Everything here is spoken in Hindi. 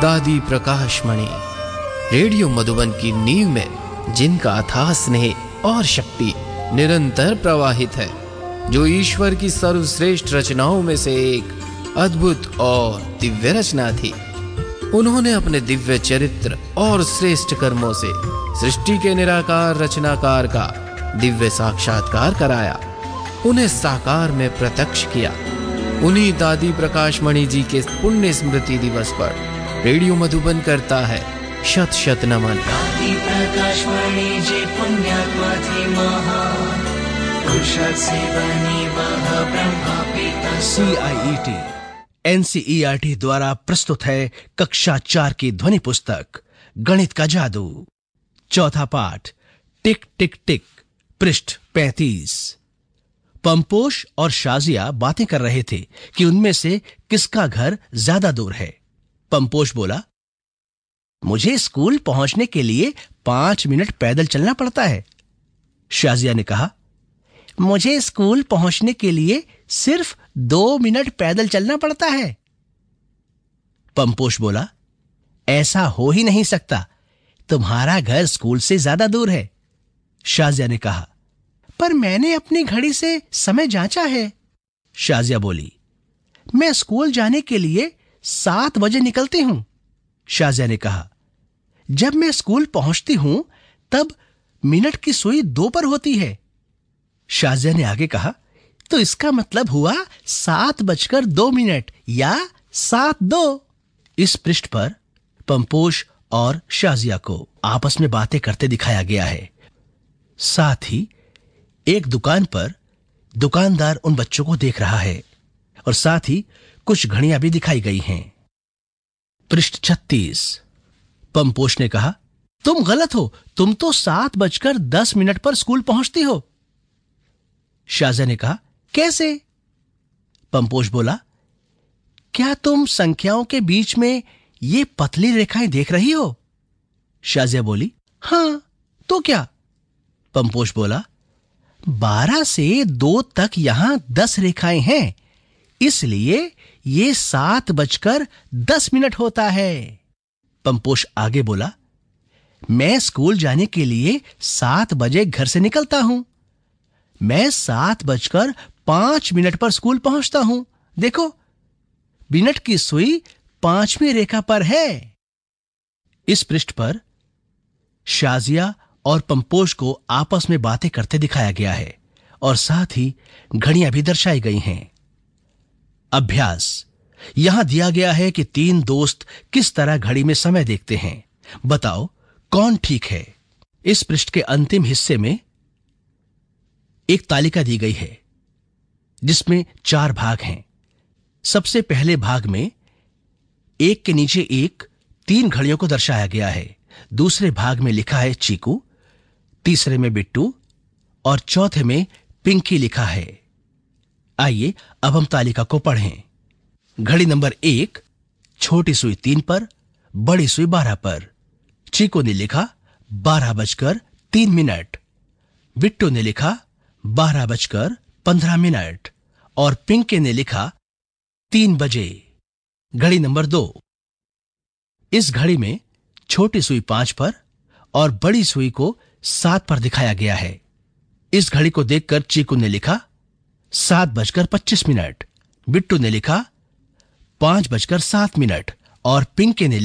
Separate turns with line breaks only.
दादी प्रकाशमणि रेडियो मधुबन की नींव में जिनका अथाह स्नेह और शक्ति निरंतर प्रवाहित है, जो ईश्वर की सर्वश्रेष्ठ रचनाओं में से एक अद्भुत और दिव्य रचना थी। उन्होंने अपने दिव्य चरित्र और श्रेष्ठ कर्मों से सृष्टि के निराकार रचनाकार का दिव्य साक्षात्कार कराया, उन्हें साकार में प्रत्यक्ष किया। उन्हीं दादी प्रकाशमणि जी के पुण्य स्मृति दिवस पर रेडियो मधुबन करता है शत शत नमन।
दादी प्रकाशमणि जी पुण्यात्मा थी महान, कुशल से बनी वह ब्रह्मा पिता।
CIET NCERT द्वारा प्रस्तुत है कक्षा 4 की ध्वनि पुस्तक गणित का जादू, चौथा पाठ टिक टिक टिक, पृष्ठ 35। पंपोश और शाजिया बातें कर रहे थे कि उनमें से किसका घर ज्यादा दूर है। पंपोश बोला, मुझे स्कूल पहुंचने के लिए 5 मिनट पैदल चलना पड़ता है। शाजिया ने कहा, मुझे स्कूल पहुंचने के लिए सिर्फ 2 मिनट पैदल चलना पड़ता है। पंपोश बोला, ऐसा हो ही नहीं सकता, तुम्हारा घर स्कूल से ज्यादा दूर है। शाजिया ने कहा, पर मैंने अपनी घड़ी से समय जांचा है। शाजिया बोली, मैं स्कूल जाने के लिए 7 बजे निकलती हूं। शाजिया ने कहा, जब मैं स्कूल पहुंचती हूं तब मिनट की सुई 2 पर होती है। शाजिया ने आगे कहा, तो इसका मतलब हुआ 7:02 या 7:02। इस पृष्ठ पर पंपोश और शाजिया को आपस में बातें करते दिखाया गया है। साथ ही एक दुकान पर दुकानदार उन बच्चों को देख रहा है और साथ ही कुछ घड़ियां भी दिखाई गई हैं। पृष्ठ 36। पंपोश ने कहा, तुम गलत हो, तुम तो 7:10 पर स्कूल पहुंचती हो। शाजिया ने कहा, कैसे? पंपोश बोला, क्या तुम संख्याओं के बीच में ये पतली रेखाएं देख रही हो? शाजिया बोली, हां, तो क्या? पंपोश बोला, 12 से 2 तक यहां 10 रेखाएं हैं, इसलिए ये 7:10 होता है। पंपोश आगे बोला, मैं स्कूल जाने के लिए 7 बजे घर से निकलता हूं। मैं 7:05 पर स्कूल पहुंचता हूं। देखो, मिनट की सुई 5वीं रेखा पर है। इस पृष्ठ पर शाजिया और पंपोश को आपस में बातें करते दिखाया गया है और साथ ही घड़ियां भी दर्शाई गई हैं। अभ्यास। यहां दिया गया है कि 3 दोस्त किस तरह घड़ी में समय देखते हैं। बताओ कौन ठीक है। इस पृष्ठ के अंतिम हिस्से में एक तालिका दी गई है जिसमें 4 भाग हैं। सबसे पहले भाग में एक के नीचे एक 3 घड़ियों को दर्शाया गया है। दूसरे भाग में लिखा है चीकू, तीसरे में बिट्टू और चौथे में पिंकी लिखा है। आइए अब हम तालिका को पढ़ें। घड़ी नंबर 1, छोटी सुई 3 पर, बड़ी सुई 12 पर। चीकू ने लिखा 12:03। बिट्टू ने लिखा 12:15 और पिंकी ने लिखा 3 बजे। घड़ी नंबर 2। इस घड़ी में छोटी सुई 5 पर और बड़ी सुई को 7 पर दिखाया गया है। इस घड़ी को देखकर चीकू ने लिखा 7:25। बिट्टू ने लिखा 5:07 और पिंकी ने